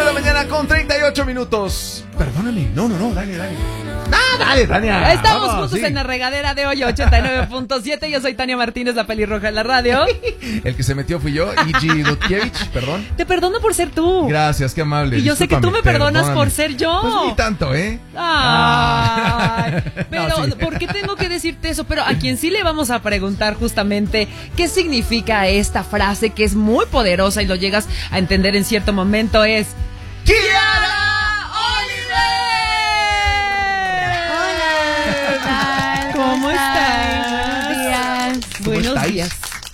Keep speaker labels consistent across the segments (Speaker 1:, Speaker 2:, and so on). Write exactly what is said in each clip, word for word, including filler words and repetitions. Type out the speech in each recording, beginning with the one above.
Speaker 1: la mañana con treinta y ocho minutos. Perdóname, no, no, no, dale, dale. Ah, dale, Tania.
Speaker 2: Estamos
Speaker 1: Vamos,
Speaker 2: juntos
Speaker 1: sí.
Speaker 2: en la regadera de hoy, ochenta y nueve punto siete. Yo soy Tania Martínez, la pelirroja en la radio.
Speaker 1: El que se metió fui yo, Igi Dutkiewicz, perdón.
Speaker 2: Te perdono por ser tú.
Speaker 1: Gracias, qué amable.
Speaker 2: Y yo sé que tú me perdonas
Speaker 1: perdóname.
Speaker 2: por ser yo.
Speaker 1: Pues ni tanto, ¿eh?
Speaker 2: Ay,
Speaker 1: Ah.
Speaker 2: pero
Speaker 1: No, sí.
Speaker 2: ¿por qué tengo que decirte eso? Pero a quien sí le vamos a preguntar justamente qué significa esta frase que es muy poderosa y lo llegas a entender en cierto momento es ¡Kiara Oliver!
Speaker 3: Hola,
Speaker 2: ¿Cómo estás?
Speaker 3: Buenos días.
Speaker 1: ¿Cómo
Speaker 2: Buenos
Speaker 1: estáis?
Speaker 2: días.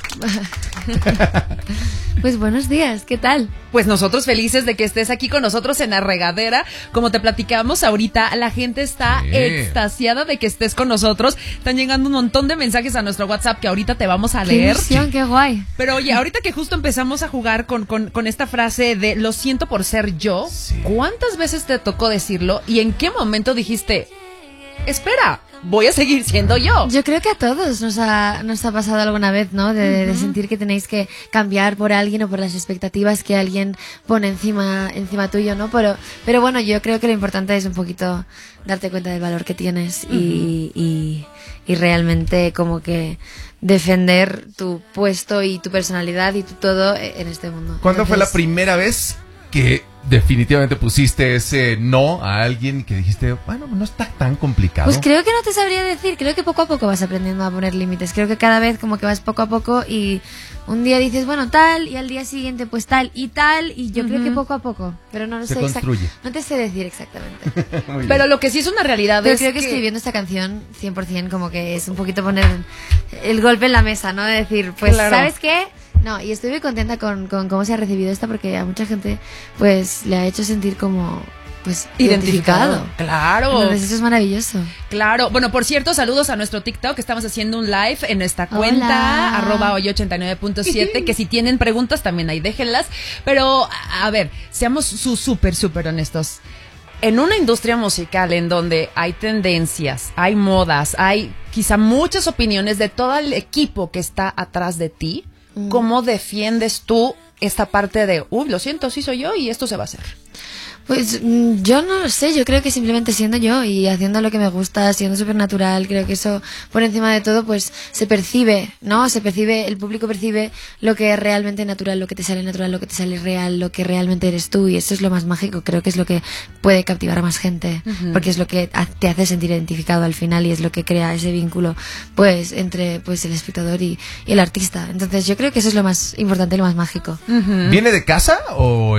Speaker 3: Pues buenos días, ¿qué tal?
Speaker 2: Pues nosotros felices de que estés aquí con nosotros en la regadera. Como te platicamos ahorita, la gente está
Speaker 1: Sí.
Speaker 2: extasiada de que estés con nosotros. Están llegando un montón de mensajes a nuestro WhatsApp que ahorita te vamos a
Speaker 3: Qué
Speaker 2: leer.
Speaker 3: ilusión, qué guay.
Speaker 2: Pero oye, ahorita que justo empezamos a jugar con, con, con esta frase de lo siento por ser yo,
Speaker 1: Sí.
Speaker 2: ¿cuántas veces te tocó decirlo y en qué momento dijiste, espera, voy a seguir siendo yo?
Speaker 3: Yo creo que a todos nos ha, nos ha pasado alguna vez, ¿no? De, de sentir que tenéis que cambiar por alguien o por las expectativas que alguien pone encima, encima tuyo, ¿no? Pero, pero bueno, yo creo que lo importante es un poquito darte cuenta del valor que tienes y, y, y realmente como que defender tu puesto y tu personalidad y tu todo en este mundo.
Speaker 1: ¿Cuándo fue la
Speaker 3: Entonces,
Speaker 1: primera vez que definitivamente pusiste ese no a alguien que dijiste, bueno, no está tan complicado?
Speaker 3: Pues creo que no te sabría decir, creo que poco a poco vas aprendiendo a poner límites, creo que cada vez como que vas poco a poco y un día dices, bueno, tal, y al día siguiente pues tal y tal, y yo creo que poco a poco, pero no lo
Speaker 1: Se
Speaker 3: sé exact-
Speaker 1: construye.
Speaker 3: no te sé decir exactamente.
Speaker 1: Muy bien.
Speaker 2: Pero lo que sí es una realidad
Speaker 3: Pero
Speaker 2: es
Speaker 3: creo que,
Speaker 2: que...
Speaker 3: escribiendo esta canción cien por ciento como que es un poquito poner el golpe en la mesa, ¿no? De decir, pues,
Speaker 2: Claro.
Speaker 3: ¿sabes qué? No, y estoy muy contenta con, con cómo se ha recibido esta porque a mucha gente pues le ha hecho sentir como pues identificado.
Speaker 2: Claro.
Speaker 3: Entonces eso es maravilloso.
Speaker 2: Claro, bueno, por cierto, saludos a nuestro TikTok, estamos haciendo un live en nuestra
Speaker 3: Hola.
Speaker 2: cuenta, arroba hoy ochenta y nueve punto siete, que si tienen preguntas también ahí déjenlas, pero a a ver, seamos su súper, súper honestos. En una industria musical en donde hay tendencias, hay modas, hay quizá muchas opiniones de todo el equipo que está atrás de ti,
Speaker 3: Mm.
Speaker 2: ¿cómo defiendes tú esta parte de, uy, lo siento, sí soy yo y esto se va a hacer?
Speaker 3: Pues mm, yo no lo sé, yo creo que simplemente siendo yo y haciendo lo que me gusta, siendo súper natural, creo que eso por encima de todo pues se percibe, ¿no? Se percibe, el público percibe lo que es realmente natural, lo que te sale natural, lo que te sale real, lo que realmente eres tú y eso es lo más mágico, creo que es lo que puede captivar a más gente,
Speaker 2: Ujú.
Speaker 3: porque es lo que ha- te hace sentir identificado al final y es lo que crea ese vínculo pues entre pues el espectador y, y el artista. Entonces yo creo que eso es lo más importante, lo más mágico.
Speaker 1: ¿Viene de casa o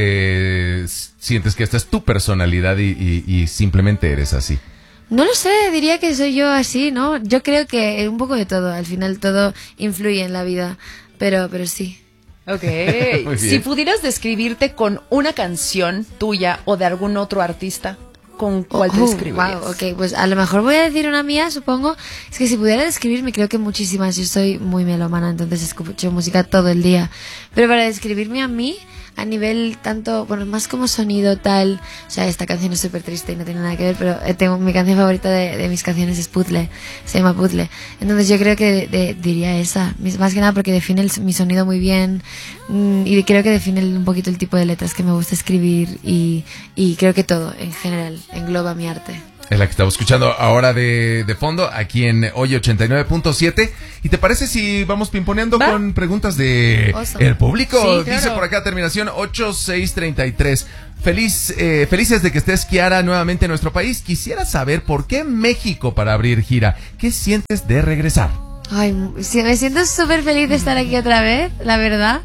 Speaker 1: este sientes que esta es tu personalidad y, y- y simplemente eres así?
Speaker 3: No lo sé, diría que soy yo así, ¿no? Yo creo que un poco de todo, al final todo influye en la vida, pero, pero sí.
Speaker 2: Ok.
Speaker 1: Muy bien.
Speaker 2: Si pudieras describirte con una canción tuya o de algún otro artista, ¿con cuál te
Speaker 3: Oh,
Speaker 2: describirías?
Speaker 3: wow, ok, pues a lo mejor voy a decir una mía, supongo. Es que si pudiera describirme, creo que muchísimas. Yo soy muy melómana, entonces escucho música todo el día. Pero para describirme a mí, a nivel tanto, bueno, más como sonido tal, o sea, esta canción es súper triste y no tiene nada que ver, pero eh, tengo mi canción favorita de, de mis canciones es Puzzle, se llama Puzzle. Entonces yo creo que de- de- diría esa, mis- más que nada porque define el- mi sonido muy bien mm, y creo que define el- un poquito el tipo de letras que me gusta escribir y, y creo que todo en general engloba mi arte.
Speaker 1: Es la que estamos escuchando ahora de, de fondo, aquí en Hoy ochenta y nueve punto siete. ¿Y te parece si vamos pimponeando
Speaker 2: Va.
Speaker 1: con preguntas de
Speaker 3: Awesome.
Speaker 1: el público?
Speaker 2: Sí, claro.
Speaker 1: Dice por acá, terminación ocho seis treinta y tres. Feliz, eh, felices de que estés, Kiara, nuevamente en nuestro país. Quisiera saber por qué México para abrir gira. ¿Qué sientes de regresar?
Speaker 3: Ay, sí, me siento súper feliz de estar aquí otra vez, la verdad.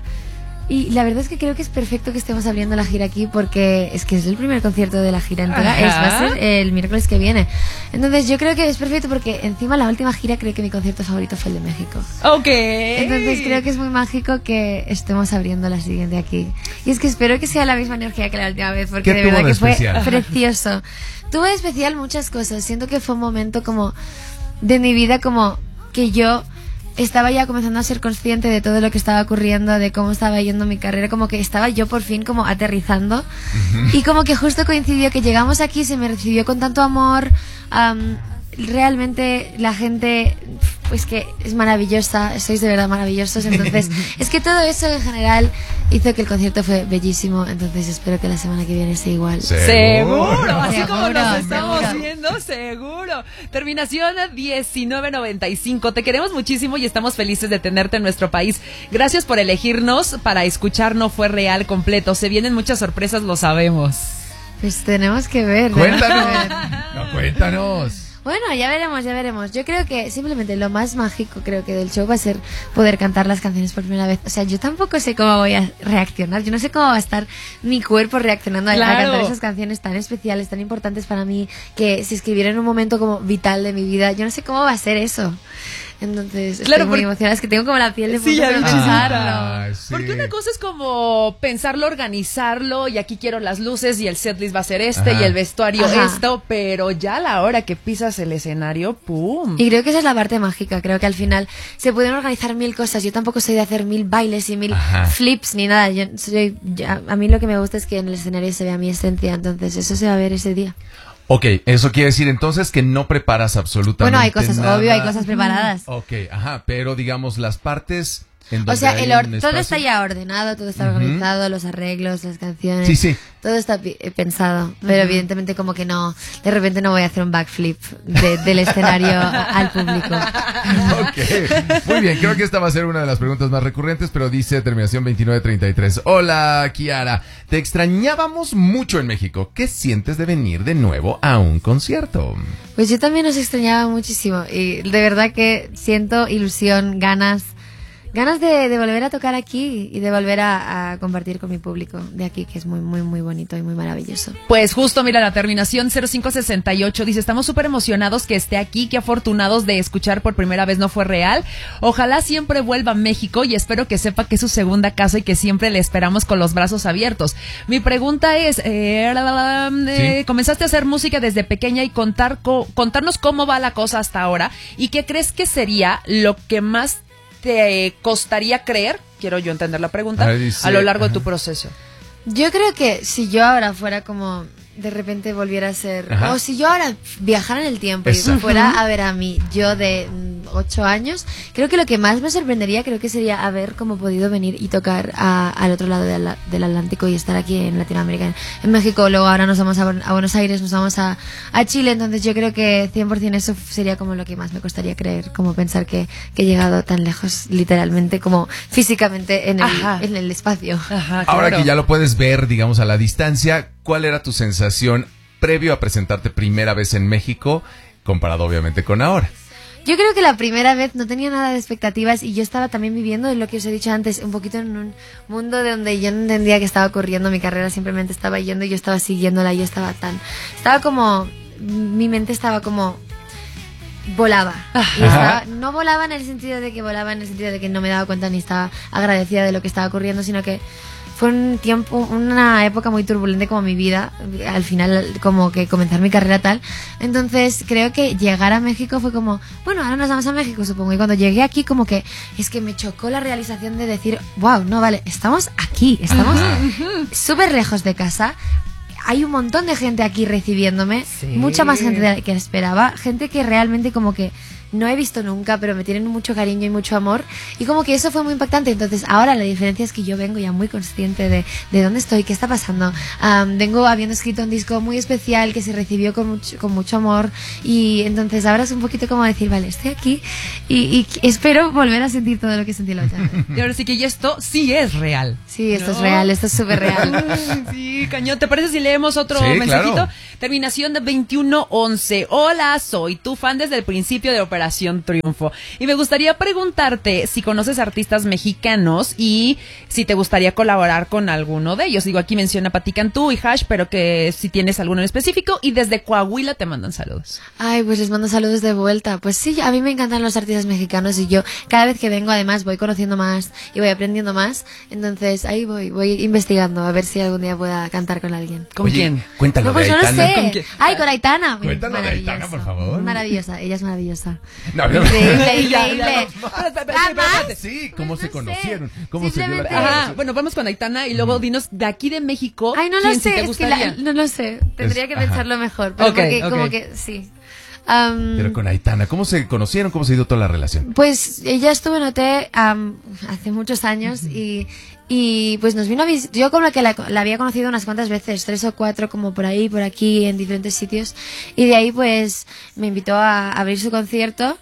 Speaker 3: Y la verdad es que creo que es perfecto que estemos abriendo la gira aquí porque es que es el primer concierto de la gira entera,
Speaker 2: Ajá.
Speaker 3: es, va a ser el miércoles que viene. Entonces yo creo que es perfecto porque encima la última gira creo que mi concierto favorito fue el de México.
Speaker 2: Ok.
Speaker 3: Entonces creo que es muy mágico que estemos abriendo la siguiente aquí. Y es que espero que sea la misma energía que la última vez porque
Speaker 1: ¿Qué
Speaker 3: de
Speaker 1: tuvo
Speaker 3: verdad
Speaker 1: de
Speaker 3: que fue
Speaker 1: especial?
Speaker 3: precioso. Tuvo de especial muchas cosas. Siento que fue un momento como de mi vida como que yo estaba ya comenzando a ser consciente de todo lo que estaba ocurriendo, de cómo estaba yendo mi carrera, como que estaba yo por fin como aterrizando y como que justo coincidió que llegamos aquí, se me recibió con tanto amor, am, realmente la gente pues que es maravillosa, sois de verdad maravillosos, entonces es que todo eso en general hizo que el concierto fue bellísimo, entonces espero que la semana que viene sea igual.
Speaker 2: Seguro, así como
Speaker 3: Seguro,
Speaker 2: nos estamos
Speaker 3: seguro.
Speaker 2: viendo, seguro. Terminación diecinueve noventa y cinco. Te queremos muchísimo y estamos felices de tenerte en nuestro país. Gracias por elegirnos para escuchar No Fue Real completo. Se vienen muchas sorpresas, lo sabemos.
Speaker 3: Pues tenemos que ver. ¿no?
Speaker 1: Cuéntanos. No, cuéntanos.
Speaker 3: Bueno, ya veremos, ya veremos. Yo creo que simplemente lo más mágico creo que del show va a ser poder cantar las canciones por primera vez. O sea, yo tampoco sé cómo voy a reaccionar. Yo no sé cómo va a estar mi cuerpo reaccionando a,
Speaker 2: Claro.
Speaker 3: a cantar esas canciones tan especiales, tan importantes para mí, que se escribieron en un momento como vital de mi vida. Yo no sé cómo va a ser eso. Entonces,
Speaker 2: Claro,
Speaker 3: estoy muy
Speaker 2: porque-
Speaker 3: emocionada. Es que tengo como la piel de
Speaker 2: Sí,
Speaker 3: punta
Speaker 2: ya
Speaker 3: de
Speaker 2: vi.
Speaker 3: pensarlo.
Speaker 1: Ah, sí.
Speaker 2: Porque una cosa es como pensarlo, organizarlo, y aquí quiero las luces, y el setlist va a ser este,
Speaker 1: Ajá.
Speaker 2: y el vestuario
Speaker 3: Ajá.
Speaker 2: esto, pero ya a la hora que pisas el escenario, ¡pum!
Speaker 3: Y creo que esa es la parte mágica. Creo que al final se pueden organizar mil cosas. Yo tampoco soy de hacer mil bailes y mil
Speaker 1: Ajá.
Speaker 3: flips ni nada. Yo soy, ya- a mí lo que me gusta es que en el escenario se vea mi esencia. Entonces eso se va a ver ese día.
Speaker 1: Ok, eso quiere decir entonces que no preparas absolutamente
Speaker 3: Bueno, hay cosas,
Speaker 1: nada.
Speaker 3: obvio, hay cosas preparadas.
Speaker 1: Ok, ajá, pero digamos las partes en donde
Speaker 3: O sea,
Speaker 1: hay
Speaker 3: el or-
Speaker 1: un
Speaker 3: todo
Speaker 1: espacio-
Speaker 3: está ya ordenado, todo está
Speaker 1: Ujú.
Speaker 3: organizado, los arreglos, las canciones.
Speaker 1: Sí, sí.
Speaker 3: Todo está pi- eh, pensado. Pero evidentemente como que no, de repente no voy a hacer un backflip de- del escenario a- al público.
Speaker 1: Ok, muy bien, creo que esta va a ser una de las preguntas más recurrentes, pero dice terminación veintinueve treinta y tres. Hola, Kiara, te extrañábamos mucho en México. ¿Qué sientes de venir de nuevo a un concierto?
Speaker 3: Pues yo también os extrañaba muchísimo y de verdad que siento ilusión, ganas, ganas de, de volver a tocar aquí y de volver a, a compartir con mi público de aquí, que es muy, muy, muy bonito y muy maravilloso.
Speaker 2: Pues justo, mira, la terminación cero cinco sesenta y ocho dice, estamos súper emocionados que esté aquí, qué afortunados de escuchar por primera vez No Fue Real. Ojalá siempre vuelva a México y espero que sepa que es su segunda casa y que siempre le esperamos con los brazos abiertos. Mi pregunta es, eh, la, la, la, eh,
Speaker 1: Sí.
Speaker 2: comenzaste a hacer música desde pequeña y contar co- contarnos cómo va la cosa hasta ahora y qué crees que sería lo que más te costaría creer, quiero yo entender la pregunta,
Speaker 1: A ver, dice-
Speaker 2: a lo largo de
Speaker 1: ajá.
Speaker 2: tu proceso.
Speaker 3: Yo creo que si yo ahora fuera como de repente volviera a ser,
Speaker 1: Ajá.
Speaker 3: o si yo ahora viajara en el tiempo
Speaker 1: Exacto.
Speaker 3: y fuera a ver a mí, yo de mm, ocho años, creo que lo que más me sorprendería creo que sería haber como podido venir y tocar a- al otro lado de la- del Atlántico y estar aquí en Latinoamérica, en, en México, luego ahora nos vamos a, Bu- a Buenos Aires, nos vamos a, a Chile, entonces yo creo que cien por ciento eso sería como lo que más me costaría creer, como pensar que, que he llegado tan lejos literalmente como físicamente en
Speaker 2: Ajá.
Speaker 3: el, en el espacio.
Speaker 2: Ajá,
Speaker 1: Ahora
Speaker 2: claro.
Speaker 1: que ya lo puedes ver, digamos, a la distancia, ¿cuál era tu sensación previo a presentarte primera vez en México, comparado obviamente con ahora?
Speaker 3: Yo creo que la primera vez no tenía nada de expectativas y yo estaba también viviendo lo que os he dicho antes, un poquito en un mundo de donde yo no entendía qué estaba ocurriendo, mi carrera simplemente estaba yendo y yo estaba siguiéndola, yo estaba tan... Estaba como... Mi mente estaba como... Volaba. Y estaba- no volaba en el sentido de que volaba en el sentido de que no me daba cuenta ni estaba agradecida de lo que estaba ocurriendo, sino que fue un tiempo, una época muy turbulenta como mi vida, al final como que comenzar mi carrera tal. Entonces creo que llegar a México fue como, bueno, ahora nos vamos a México, supongo. Y cuando llegué aquí como que es que me chocó la realización de decir, wow, no, vale, estamos aquí, estamos súper lejos de casa. Hay un montón de gente aquí recibiéndome,
Speaker 2: Sí.
Speaker 3: mucha más gente de la que esperaba, gente que realmente como que no he visto nunca, pero me tienen mucho cariño y mucho amor, y como que eso fue muy impactante. Entonces ahora la diferencia es que yo vengo ya muy consciente de, de dónde estoy, qué está pasando. Am, vengo habiendo escrito un disco muy especial que se recibió con mucho, con mucho amor, y entonces ahora es un poquito como decir, vale, estoy aquí y, y espero volver a sentir todo lo que sentí la otra vez.
Speaker 2: Y ahora sí que ya esto sí es real.
Speaker 3: Sí, esto es
Speaker 2: ¿No?
Speaker 3: real, esto es súper real.
Speaker 2: Sí, cañón. ¿Te parece si leemos otro
Speaker 1: Sí,
Speaker 2: mensajito?
Speaker 1: claro.
Speaker 2: Terminación de veintiuno once. Hola, soy tu fan desde el principio de Operación Triunfo. Y me gustaría preguntarte si conoces artistas mexicanos y si te gustaría colaborar con alguno de ellos. Digo, aquí menciona Pati Cantú y Hash, pero que si tienes alguno en específico. Y desde Coahuila te mandan saludos.
Speaker 3: Ay, pues les mando saludos de vuelta. Pues sí, a mí me encantan los artistas mexicanos y yo cada vez que vengo además voy conociendo más y voy aprendiendo más. Entonces ahí voy, voy investigando a ver si algún día pueda cantar con alguien.
Speaker 2: ¿Con
Speaker 1: Oye,
Speaker 2: quién?
Speaker 1: Cuéntalo
Speaker 3: No, pues
Speaker 1: de
Speaker 3: no lo
Speaker 1: Aitana.
Speaker 2: ¿Con
Speaker 3: sé.
Speaker 2: quién?
Speaker 3: Ay, con Aitana.
Speaker 1: Cuéntalo de Aitana, por favor.
Speaker 3: Maravillosa, ella es maravillosa.
Speaker 1: No, no,
Speaker 3: Increíble,
Speaker 2: Ya, ya,
Speaker 3: increíble.
Speaker 2: no. Espera, espera, espera,
Speaker 3: ¿Nada más?
Speaker 2: espérate.
Speaker 1: Sí, ¿cómo
Speaker 3: Pues
Speaker 1: se
Speaker 3: no
Speaker 1: conocieron?
Speaker 3: sé.
Speaker 1: ¿Cómo se dio la
Speaker 3: Simplemente-
Speaker 2: Ajá,
Speaker 1: colaboración?
Speaker 2: bueno, vamos con Aitana y luego dinos de aquí de México.
Speaker 3: Ay, no lo
Speaker 2: ¿quién sí
Speaker 3: sé,
Speaker 2: te
Speaker 3: es que
Speaker 2: gustaría?
Speaker 3: la- no lo sé. Tendría
Speaker 1: Es-
Speaker 3: que
Speaker 1: ajá.
Speaker 3: pensarlo mejor. Pero
Speaker 2: Ok,
Speaker 3: porque
Speaker 2: ok.
Speaker 3: como que sí. Um,
Speaker 1: Pero con Aitana, ¿cómo se conocieron? ¿Cómo se dio toda la relación?
Speaker 3: Pues ella estuvo en O T um, hace muchos años y, y pues nos vino a visitar. Yo como que la, la había conocido unas cuantas veces, tres o cuatro como por ahí, por aquí, en diferentes sitios. Y de ahí pues me invitó a abrir su concierto.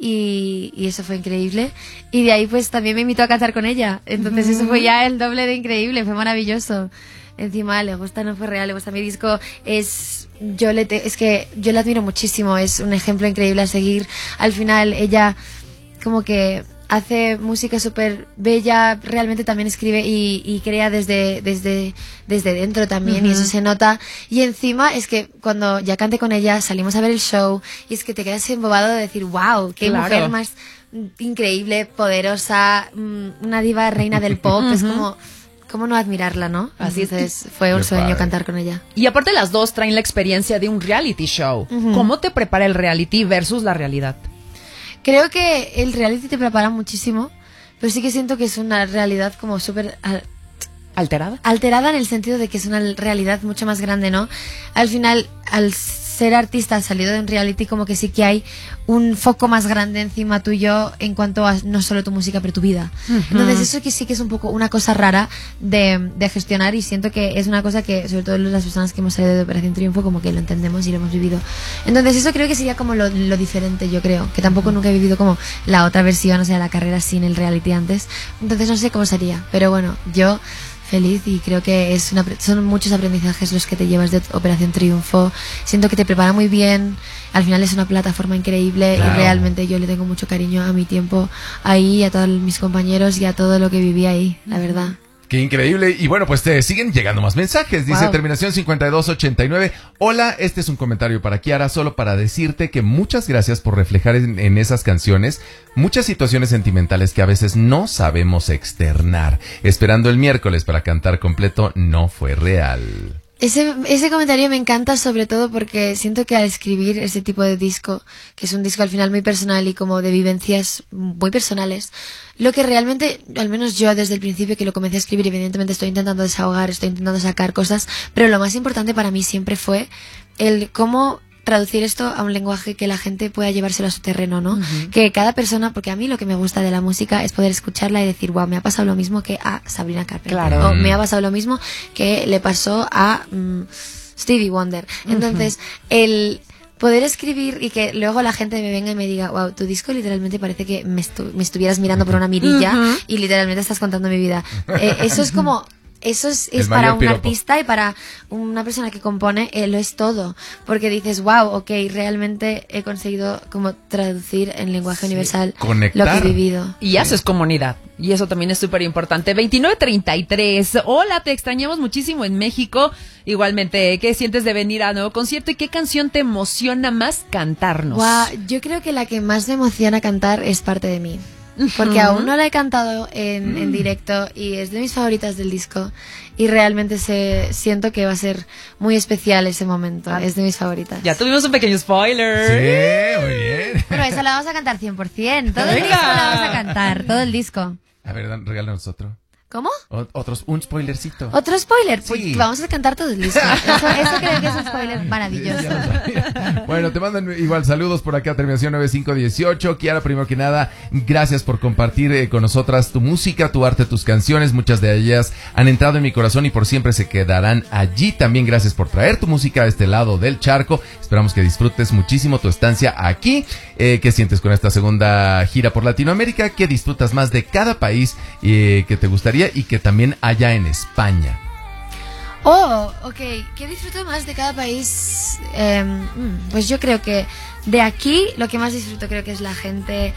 Speaker 3: Y, y eso fue increíble. Y de ahí pues también me invitó a cantar con ella. Entonces eso fue ya el doble de increíble, fue maravilloso. Encima le gusta No Fue Real, le gusta mi disco. Es yo le te, es que yo la admiro muchísimo, es un ejemplo increíble a seguir. Al final ella como que hace música súper bella, realmente también escribe y, y crea desde, desde, desde dentro también, uh-huh. y eso se nota. Y encima es que cuando ya canté con ella, salimos a ver el show y es que te quedas embobado de decir, wow, qué
Speaker 2: claro.
Speaker 3: mujer más increíble, poderosa, una diva reina del pop, uh-huh. es como... ¿Cómo no admirarla, no? Así Entonces fue un
Speaker 1: Qué
Speaker 3: sueño
Speaker 1: padre.
Speaker 3: cantar con ella.
Speaker 2: Y aparte las dos traen la experiencia de un reality show.
Speaker 3: Uh-huh.
Speaker 2: ¿Cómo te prepara el reality versus la realidad?
Speaker 3: Creo que el reality te prepara muchísimo, pero sí que siento que es una realidad como súper al-
Speaker 2: ¿Alterada?
Speaker 3: alterada en el sentido de que es una realidad mucho más grande, ¿no? Al final, al ser artista salido de un reality, como que sí que hay un foco más grande encima tuyo en cuanto a no solo tu música, pero tu vida.
Speaker 2: Uh-huh.
Speaker 3: Entonces eso que sí que es un poco una cosa rara de, de gestionar y siento que es una cosa que, sobre todo las personas que hemos salido de Operación Triunfo, como que lo entendemos y lo hemos vivido. Entonces eso creo que sería como lo, lo diferente, yo creo, que tampoco nunca he vivido como la otra versión, o sea, la carrera sin el reality antes. Entonces no sé cómo sería, pero bueno, yo... feliz y creo que es una, son muchos aprendizajes los que te llevas de Operación Triunfo. Siento que te prepara muy bien, al final es una plataforma increíble, claro. Y realmente yo le tengo mucho cariño a mi tiempo ahí, a todos mis compañeros y a todo lo que viví ahí, la verdad.
Speaker 1: Qué increíble. Y bueno, pues te siguen llegando más mensajes. Dice
Speaker 2: Wow.
Speaker 1: terminación cincuenta y dos ochenta y nueve. Hola, este es un comentario para Kiara, solo para decirte que muchas gracias por reflejar en, en esas canciones muchas situaciones sentimentales que a veces no sabemos externar. Esperando el miércoles para cantar completo No Fue Real.
Speaker 3: Ese, ese comentario me encanta sobre todo porque siento que al escribir ese tipo de disco, que es un disco al final muy personal y como de vivencias muy personales, lo que realmente, al menos yo desde el principio que lo comencé a escribir, evidentemente estoy intentando desahogar, estoy intentando sacar cosas, pero lo más importante para mí siempre fue el cómo traducir esto a un lenguaje que la gente pueda llevárselo a su terreno, ¿no? Uh-huh. Que cada persona, porque a mí lo que me gusta de la música es poder escucharla y decir, wow, me ha pasado lo mismo que a Sabrina Carpenter.
Speaker 2: Claro.
Speaker 3: O me ha pasado lo mismo que le pasó a um, Stevie Wonder. Entonces, uh-huh. el poder escribir y que luego la gente me venga y me diga, wow, tu disco literalmente parece que me, estu- me estuvieras mirando por una mirilla uh-huh. y literalmente estás contando mi vida. Eh, eso es como... Eso es, es para un piropo. Artista y para una persona que compone, eh, lo es todo. Porque dices, wow, ok, realmente he conseguido como traducir en lenguaje sí, universal
Speaker 1: conectar.
Speaker 3: Lo que he vivido.
Speaker 2: Y haces comunidad. Y eso también es súper importante. veintinueve treinta y tres. Hola, te extrañamos muchísimo en México. Igualmente, ¿qué sientes de venir a nuevo concierto y qué canción te emociona más cantarnos?
Speaker 3: Wow, yo creo que la que más me emociona cantar es Parte de mí. Porque uh-huh. aún no la he cantado en, en directo y es de mis favoritas del disco y realmente se, siento que va a ser muy especial ese momento, ah. es de mis favoritas.
Speaker 2: Ya tuvimos un pequeño spoiler.
Speaker 1: Sí, muy bien.
Speaker 3: Pero esa la vamos a cantar cien por ciento, todo el disco la vamos a cantar, todo el disco.
Speaker 1: A ver, regálanos otro.
Speaker 3: ¿Cómo?
Speaker 1: O- otros, un spoilercito.
Speaker 3: ¿Otro spoiler? Pues
Speaker 1: sí.
Speaker 3: vamos a cantar todo el disco. Eso, eso creo que es un spoiler maravilloso.
Speaker 1: Sí, bueno, te mandan igual saludos por acá, terminación nueve cinco dieciocho. Kiara, primero que nada, gracias por compartir eh, con nosotras tu música, tu arte, tus canciones. Muchas de ellas han entrado en mi corazón y por siempre se quedarán allí. También gracias por traer tu música a este lado del charco. Esperamos que disfrutes muchísimo tu estancia aquí. Eh, ¿Qué sientes con esta segunda gira por Latinoamérica? ¿Qué disfrutas más de cada país eh, que te gustaría y que también haya en España?
Speaker 3: Oh, ok. ¿Qué disfruto más de cada país? Eh, pues yo creo que de aquí lo que más disfruto creo que es la gente,